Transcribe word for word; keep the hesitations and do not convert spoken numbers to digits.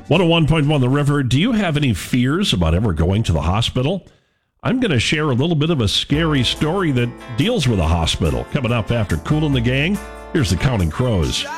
one oh one point one The River. Do you have any fears about ever going to the hospital? I'm going to share a little bit of a scary story that deals with a hospital. Coming up after Kool and the Gang, here's the Counting Crows.